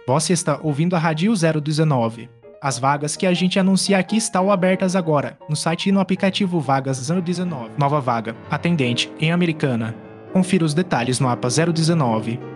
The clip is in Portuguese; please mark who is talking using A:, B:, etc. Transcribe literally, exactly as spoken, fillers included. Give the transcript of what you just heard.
A: Você está ouvindo a Rádio zero dezenove. As vagas que a gente anuncia aqui estão abertas agora, no site e no aplicativo Vagas zero dezenove. Nova vaga, atendente, em Americana. Confira os detalhes no APA zero dezenove.